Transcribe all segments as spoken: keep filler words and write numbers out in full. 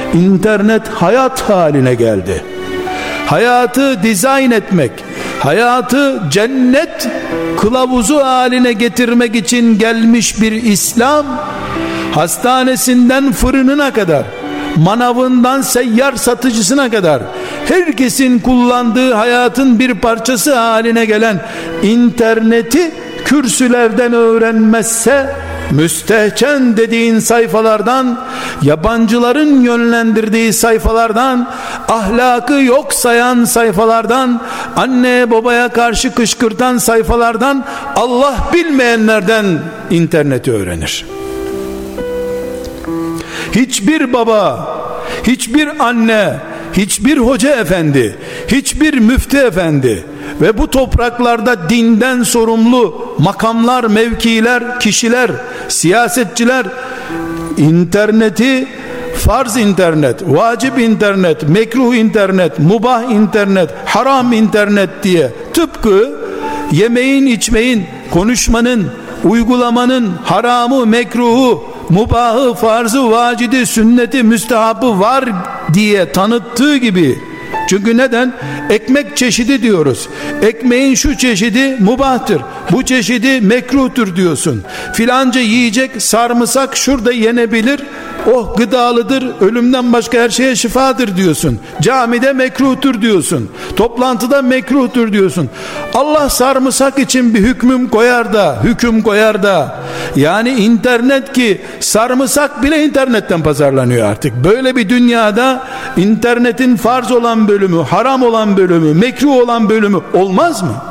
İnternet hayat haline geldi. Hayatı dizayn etmek, hayatı cennet kılavuzu haline getirmek için gelmiş bir İslam, hastanesinden fırınına kadar, manavından seyyar satıcısına kadar herkesin kullandığı hayatın bir parçası haline gelen interneti kürsülerden öğrenmezse, müstehcen dediğin sayfalardan, yabancıların yönlendirdiği sayfalardan, ahlakı yok sayan sayfalardan, anneye babaya karşı kışkırtan sayfalardan, Allah bilmeyenlerden interneti öğrenir. Hiçbir baba, hiçbir anne, hiçbir hoca efendi, hiçbir müftü efendi ve bu topraklarda dinden sorumlu makamlar, mevkiler, kişiler, siyasetçiler interneti farz internet, vacip internet, mekruh internet, mubah internet, haram internet diye, tıpkı yemeğin, içmeyin, konuşmanın, uygulamanın haramı, mekruhu, mubahı, farzı, vacidi, sünneti, müstehabı var diye tanıttığı gibi. Çünkü neden? Ekmek çeşidi diyoruz. Ekmeğin şu çeşidi mubahtır, bu çeşidi mekruhtur diyorsun. Filanca yiyecek, sarımsak şurada yenebilir, oh gıdalıdır, ölümden başka her şeye şifadır diyorsun. Camide mekruhtur diyorsun, toplantıda mekruhtur diyorsun. Allah sarımsak için bir hükmüm koyar da, hüküm koyar da, yani internet ki sarımsak bile internetten pazarlanıyor artık. Böyle bir dünyada internetin farz olan bölümü, haram olan bölümü, mekruh olan bölümü olmaz mı?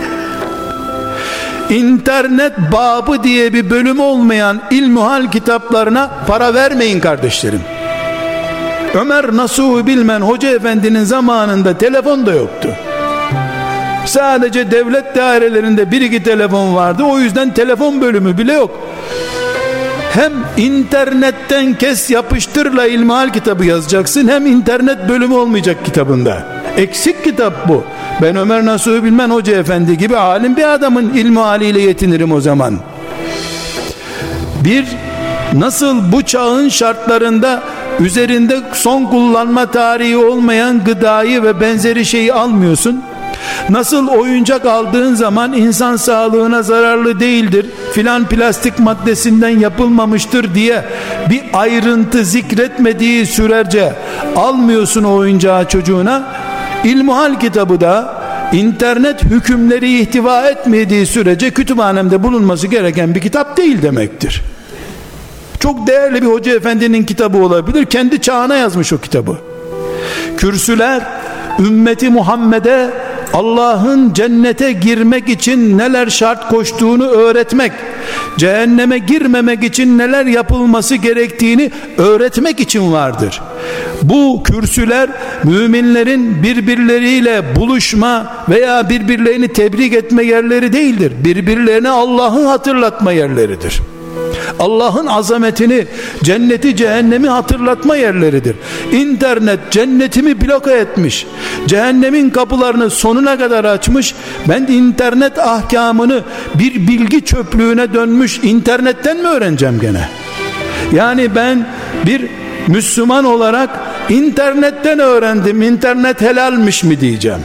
İnternet babı diye bir bölüm olmayan ilmuhal kitaplarına para vermeyin kardeşlerim. Ömer Nasuh'u bilmen Hoca Efendi'nin zamanında telefon da yoktu. Sadece devlet dairelerinde bir iki telefon vardı. O yüzden telefon bölümü bile yok. Hem internetten kes yapıştırla ilmihal kitabı yazacaksın, hem internet bölümü olmayacak kitabında. Eksik kitap bu. Ben Ömer Nasuh'u bilmen Hoca Efendi gibi alim bir adamın ilmihaliyle yetinirim o zaman. Bir, nasıl bu çağın şartlarında üzerinde son kullanma tarihi olmayan gıdayı ve benzeri şeyi almıyorsun, nasıl oyuncak aldığın zaman insan sağlığına zararlı değildir, filan plastik maddesinden yapılmamıştır diye bir ayrıntı zikretmediği sürece almıyorsun o oyuncağı çocuğuna, İlmuhal kitabı da internet hükümleri ihtiva etmediği sürece kütüphanemde bulunması gereken bir kitap değil demektir. Çok değerli bir Hoca Efendi'nin kitabı olabilir, kendi çağına yazmış o kitabı. Kürsüler ümmeti Muhammed'e Allah'ın cennete girmek için neler şart koştuğunu öğretmek, cehenneme girmemek için neler yapılması gerektiğini öğretmek için vardır. Bu kürsüler müminlerin birbirleriyle buluşma veya birbirlerini tebrik etme yerleri değildir. Birbirlerine Allah'ı hatırlatma yerleridir. Allah'ın azametini, cenneti, cehennemi hatırlatma yerleridir. İnternet cennetimi bloke etmiş, cehennemin kapılarını sonuna kadar açmış. Ben de internet ahkamını bir bilgi çöplüğüne dönmüş internetten mi öğreneceğim gene? Yani ben bir Müslüman olarak internetten öğrendim, internet helalmiş mi diyeceğim?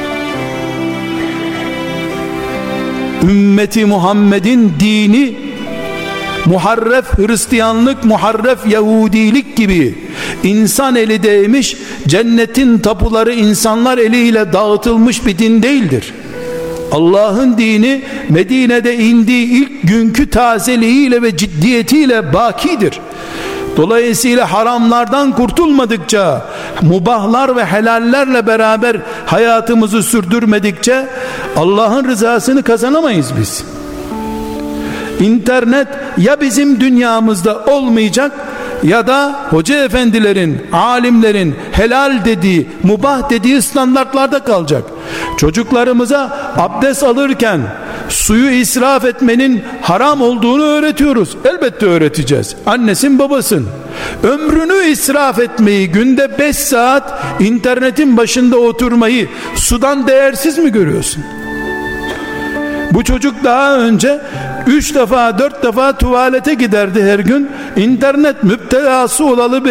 Ümmeti Muhammed'in dini muharref Hristiyanlık, muharref Yahudilik gibi insan eli değmiş, cennetin tapuları insanlar eliyle dağıtılmış bir din değildir. Allah'ın dini Medine'de indiği ilk günkü tazeliğiyle ve ciddiyetiyle bakidir. Dolayısıyla haramlardan kurtulmadıkça, mubahlar ve helallerle beraber hayatımızı sürdürmedikçe Allah'ın rızasını kazanamayız biz. İnternet ya bizim dünyamızda olmayacak ya da hoca efendilerin, alimlerin helal dediği, mubah dediği standartlarda kalacak. Çocuklarımıza abdest alırken suyu israf etmenin haram olduğunu öğretiyoruz. Elbette öğreteceğiz. Annesin, babasın. Ömrünü israf etmeyi, günde beş saat internetin başında oturmayı sudan değersiz mi görüyorsun? Bu çocuk daha önce üç defa dört defa tuvalete giderdi her gün. İnternet müptelası olalı beri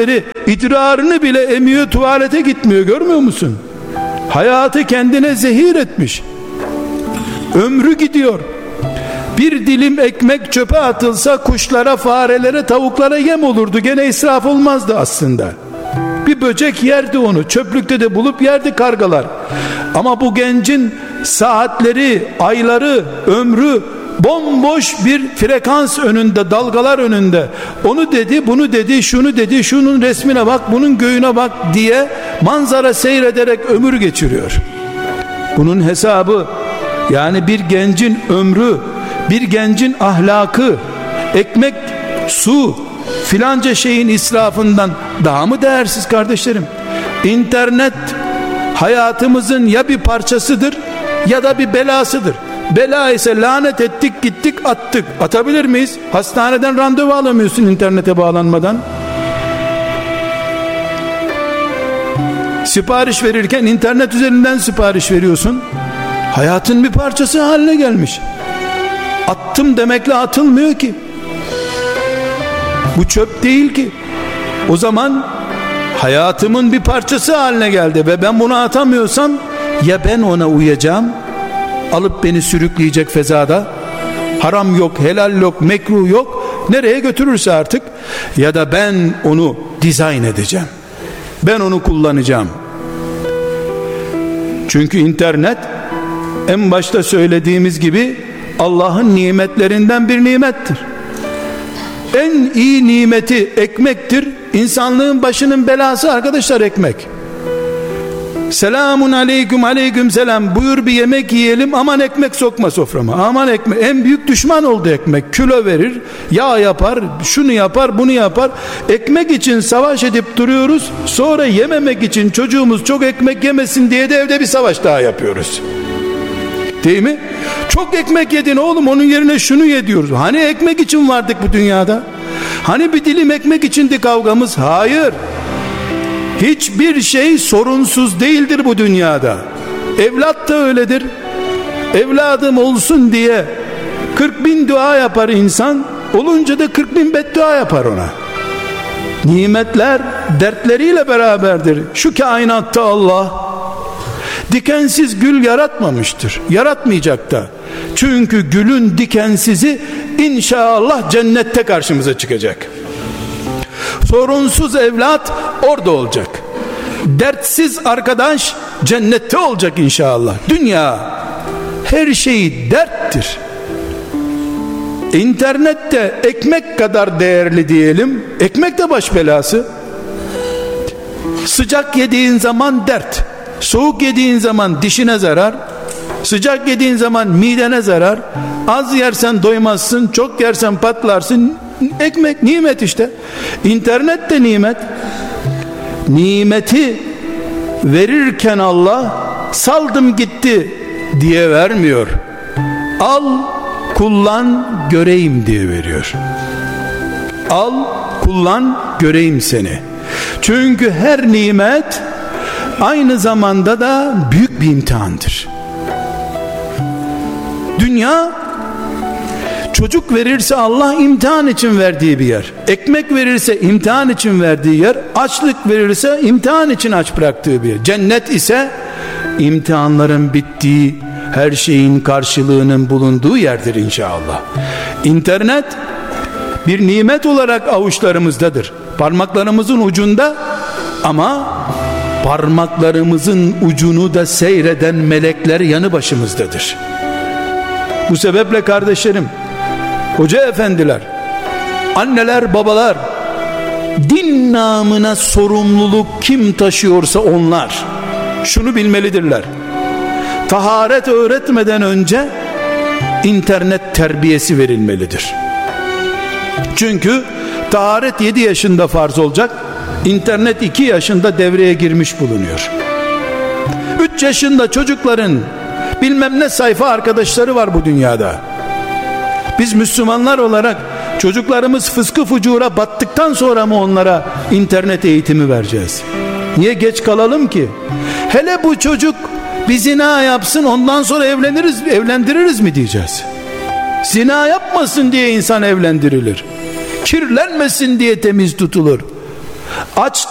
idrarını bile emiyor, tuvalete gitmiyor, görmüyor musun? Hayatı kendine zehir etmiş. Ömrü gidiyor. Bir dilim ekmek çöpe atılsa kuşlara, farelere, tavuklara yem olurdu. Gene israf olmazdı aslında. Bir böcek yerdi onu. Çöplükte de bulup yerdi kargalar. Ama bu gencin saatleri, ayları, ömrü bomboş bir frekans önünde, dalgalar önünde. Onu dedi, bunu dedi, şunu dedi, şunun resmine bak, bunun göğüne bak diye manzara seyrederek ömür geçiriyor. Bunun hesabı, yani bir gencin ömrü, bir gencin ahlakı, ekmek, su, filanca şeyin israfından daha mı değersiz kardeşlerim? İnternet hayatımızın ya bir parçasıdır ya da bir belasıdır. Bela ise lanet ettik, gittik, attık. Atabilir miyiz? Hastaneden randevu alamıyorsun internete bağlanmadan. Sipariş verirken internet üzerinden sipariş veriyorsun. Hayatın bir parçası haline gelmiş. Attım demekle atılmıyor ki. Bu çöp değil ki. O zaman hayatımın bir parçası haline geldi ve ben bunu atamıyorsam ya ben ona uyacağım, alıp beni sürükleyecek fezada, haram yok, helal yok, mekruh yok, nereye götürürse artık, ya da ben onu dizayn edeceğim, ben onu kullanacağım. Çünkü internet, en başta söylediğimiz gibi, Allah'ın nimetlerinden bir nimettir. En iyi nimeti ekmektir. İnsanlığın başının belası arkadaşlar ekmek. Selamun aleyküm, aleyküm selam, buyur bir yemek yiyelim, aman ekmek sokma soframa, aman ekmek. En büyük düşman oldu ekmek. Kilo verir, yağ yapar, şunu yapar, bunu yapar. Ekmek için savaş edip duruyoruz, sonra yememek için, çocuğumuz çok ekmek yemesin diye de evde bir savaş daha yapıyoruz. Değil mi? Çok ekmek yedin oğlum, onun yerine şunu ye diyoruz. Hani ekmek için vardık bu dünyada? Hani bir dilim ekmek içindi kavgamız? Hayır. Hiçbir şey sorunsuz değildir bu dünyada. Evlat da öyledir. Evladım olsun diye kırk bin dua yapar insan, olunca da kırk bin beddua yapar ona. Nimetler dertleriyle beraberdir. Şu kainatta Allah dikensiz gül yaratmamıştır, yaratmayacak da. Çünkü gülün dikensizi inşallah cennette karşımıza çıkacak. Sorunsuz evlat orada olacak. Dertsiz arkadaş cennette olacak inşallah. Dünya her şeyi derttir. İnternette ekmek kadar değerli diyelim. Ekmek de baş belası. Sıcak yediğin zaman dert, soğuk yediğin zaman dişine zarar, sıcak yediğin zaman midene zarar. Az yersen doymazsın, çok yersen patlarsın. Ekmek nimet işte. İnternet de nimet. Nimeti verirken Allah saldım gitti diye vermiyor. Al, kullan, göreyim diye veriyor. Al, kullan, göreyim seni. Çünkü her nimet aynı zamanda da büyük bir imtihandır. Dünya, çocuk verirse Allah imtihan için verdiği bir yer. Ekmek verirse imtihan için verdiği yer. Açlık verirse imtihan için aç bıraktığı bir yer. Cennet ise imtihanların bittiği, her şeyin karşılığının bulunduğu yerdir inşallah. İnternet bir nimet olarak avuçlarımızdadır. Parmaklarımızın ucunda, ama parmaklarımızın ucunu da seyreden melekler yanı başımızdadır. Bu sebeple kardeşlerim, hoca efendiler, anneler, babalar, din namına sorumluluk kim taşıyorsa onlar şunu bilmelidirler: taharet öğretmeden önce internet terbiyesi verilmelidir. Çünkü taharet yedi yaşında farz olacak, internet iki yaşında devreye girmiş bulunuyor. üç yaşında çocukların bilmem ne sayfa arkadaşları var bu dünyada. Biz Müslümanlar olarak çocuklarımız fıskı fucura battıktan sonra mı onlara internet eğitimi vereceğiz? Niye geç kalalım ki? Hele bu çocuk bir zina yapsın, ondan sonra evleniriz, evlendiririz mi diyeceğiz? Zina yapmasın diye insan evlendirilir. Kirlenmesin diye temiz tutulur. Aç